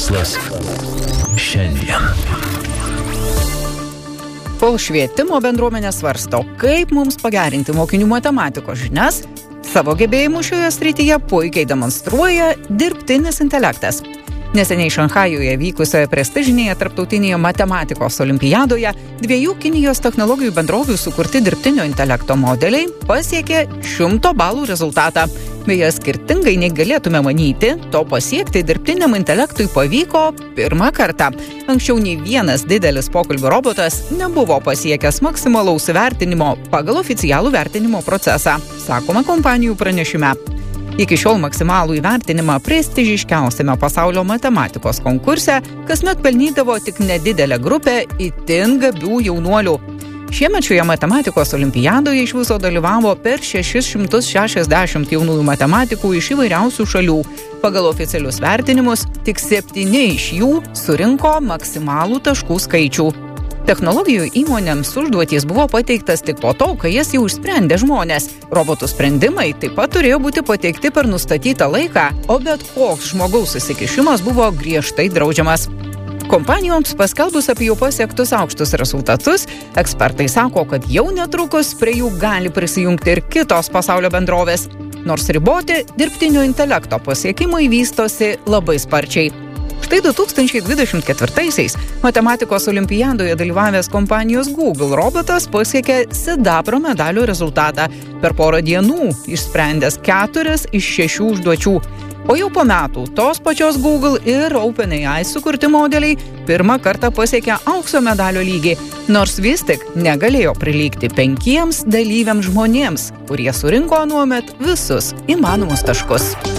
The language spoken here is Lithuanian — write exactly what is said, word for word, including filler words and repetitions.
Verslas šiandien. Kol švietimo bendruomenė svarsto, kaip mums pagerinti mokinių matematikos žinias, savo gebėjimų šioje srityje puikiai demonstruoja dirbtinis intelektas. Neseniai Šanchajuje vykusioje prestižinėje tarptautinėje matematikos olimpiadoje dviejų Kinijos technologijų bendrovių sukurti dirbtinio intelekto modeliai pasiekė šimto balų rezultatą. Beje, skirtingai nei galėtume manyti, to pasiekti dirbtiniam intelektui pavyko pirmą kartą. Anksčiau nei vienas didelis pokalbių robotas nebuvo pasiekęs maksimalaus įvertinimo pagal oficialų vertinimo procesą, sakoma kompanijų pranešime. Iki šiol maksimalų įvertinimą prestižiškiausiame pasaulio matematikos konkurse kasmet pelnydavo tik nedidelė grupė itin gabių jaunuolių. Šiemet šioje matematikos olimpiadoje iš viso dalyvavo per šešis šimtus šešiasdešimt jaunųjų matematikų iš įvairiausių šalių. Pagal oficialius vertinimus tik septyni iš jų surinko maksimalų taškų skaičių. Technologijų įmonėms užduotys buvo pateiktas tik po to, kai jas jau išsprendė žmonės. Robotų sprendimai taip pat turėjo būti pateikti per nustatytą laiką, o bet koks žmogaus įsikišimas buvo griežtai draudžiamas. Kompanijoms paskelbus apie jų pasiektus aukštus rezultatus, ekspertai sako, kad jau netrukus prie jų gali prisijungti ir kitos pasaulio bendrovės. Nors riboti dirbtinio intelekto pasiekimai vystosi labai sparčiai. Štai du tūkstančiai dvidešimt ketvirtaisiais matematikos olimpiadoje dalyvavęs kompanijos Google robotas pasiekė sidabro medalio rezultatą, per porą dienų išsprendęs keturias iš šešių užduočių. O jau po metų tos pačios Google ir OpenAI sukurti modeliai pirmą kartą pasiekė aukso medalio lygį, nors vis tik negalėjo prilygti penkiems dalyviams žmonėms, kurie surinko anuomet visus įmanomus taškus.